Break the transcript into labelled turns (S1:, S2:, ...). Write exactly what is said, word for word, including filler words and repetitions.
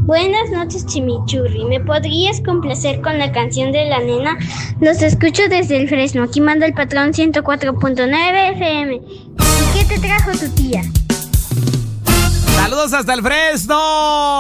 S1: Buenas noches, Chimichurri. ¿Me podrías complacer con la canción de la nena? Los escucho desde el Fresno. Aquí manda el patrón ciento cuatro punto nueve F M. ¿Y qué te trajo tu tía?
S2: Saludos hasta el Fresno.